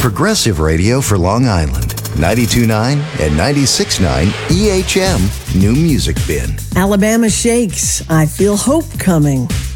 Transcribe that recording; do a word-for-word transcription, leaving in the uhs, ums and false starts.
Progressive radio for Long Island. ninety-two point nine and ninety-six point nine E H M New Music Bin. Alabama Shakes, I Feel Hope Coming.